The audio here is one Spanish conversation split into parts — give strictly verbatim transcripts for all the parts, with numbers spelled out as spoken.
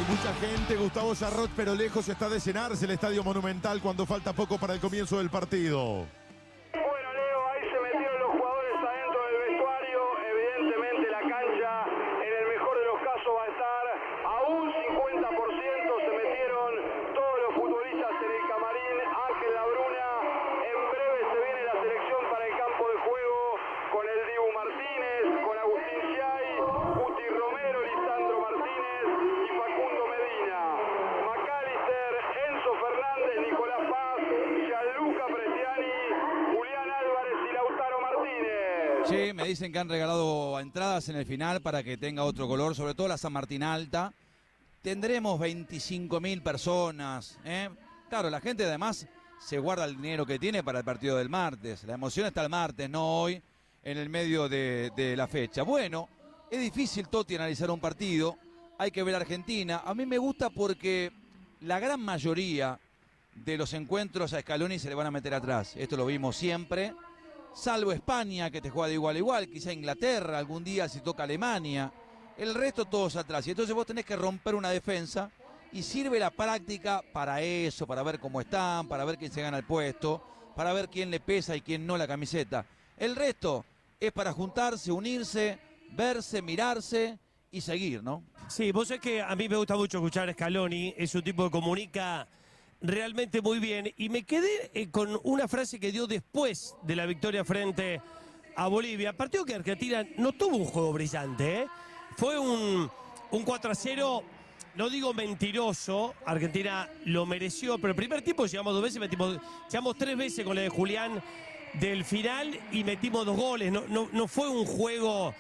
Mucha gente, Gustavo Charrot, pero lejos está de llenarse el Estadio Monumental cuando falta poco para el comienzo del partido. Bueno, Leo, ahí se metieron los jugadores adentro del vestuario. Evidentemente la cancha, en el mejor de los casos, va a estar a un cincuenta por ciento. Se metieron todos los futbolistas en el camarín. Ángel Labruna, en breve se viene la selección para el campo de juego con el Dibu Martínez, con Agustín Giai, Guti Romero, Lisandro Martínez y Facundo Medina. Macalister, Enzo Fernández, Nicolás Paz, Gianluca Prestiani, Julián Álvarez y Lautaro Martínez. Sí, me dicen que han regalado entradas en el final para que tenga otro color, sobre todo la San Martín Alta. Tendremos veinticinco mil personas, ¿eh? Claro, la gente además se guarda el dinero que tiene para el partido del martes. La emoción está el martes, no hoy, en el medio de, de la fecha. Bueno, es difícil, Toti, analizar un partido. Hay que ver a Argentina. A mí me gusta porque la gran mayoría de los encuentros a Scaloni se le van a meter atrás. Esto lo vimos siempre. Salvo España, que te juega de igual a igual. Quizá Inglaterra, algún día si toca Alemania. El resto todos atrás. Y entonces vos tenés que romper una defensa. Y sirve la práctica para eso, para ver cómo están, para ver quién se gana el puesto, para ver quién le pesa y quién no la camiseta. El resto es para juntarse, unirse, verse, mirarse y seguir, ¿no? Sí, vos sabés que a mí me gusta mucho escuchar a Scaloni, es un tipo que comunica realmente muy bien. Y me quedé eh, con una frase que dio después de la victoria frente a Bolivia. Partido que Argentina no tuvo un juego brillante, ¿eh? Fue un, un cuatro a cero, no digo mentiroso, Argentina lo mereció, pero el primer tiempo llegamos dos veces, metimos, llegamos tres veces con la de Julián del final y metimos dos goles. No, no, no fue un juego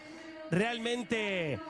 realmente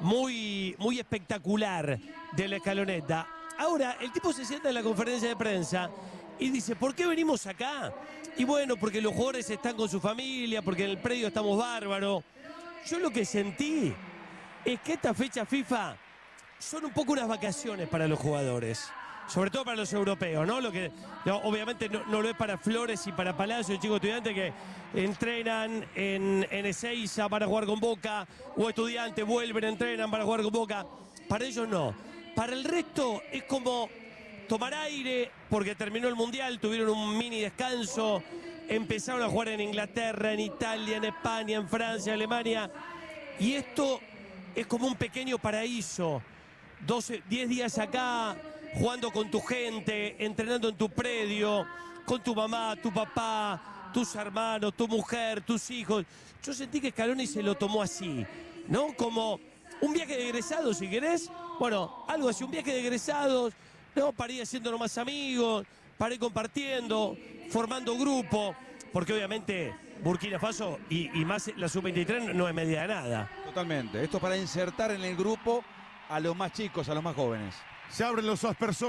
muy, muy espectacular de la Scaloneta. Ahora, el tipo se sienta en la conferencia de prensa y dice, ¿por qué venimos acá? Y bueno, porque los jugadores están con su familia, porque en el predio estamos bárbaros. Yo lo que sentí es que esta fecha FIFA son un poco unas vacaciones para los jugadores, sobre todo para los europeos, ¿no? Lo que no, obviamente no, no lo es para Flores y para Palacio, chicos estudiantes que entrenan en, en Ezeiza para jugar con Boca, o estudiantes vuelven, entrenan para jugar con Boca. Para ellos no. Para el resto es como tomar aire, porque terminó el Mundial, tuvieron un mini descanso, empezaron a jugar en Inglaterra, en Italia, en España, en Francia, Alemania, y esto es como un pequeño paraíso. doce, diez días acá, jugando con tu gente, entrenando en tu predio, con tu mamá, tu papá, tus hermanos, tu mujer, tus hijos. Yo sentí que Scaloni se lo tomó así, ¿no? Como un viaje de egresados, si querés. Bueno, algo así, un viaje de egresados, ¿no? Para ir haciéndonos más amigos, para ir compartiendo, formando grupo, porque obviamente Burkina Faso y, y más la sub veintitrés no es medida de nada. Totalmente. Esto es para insertar en el grupo a los más chicos, a los más jóvenes. Se abren los aspersores.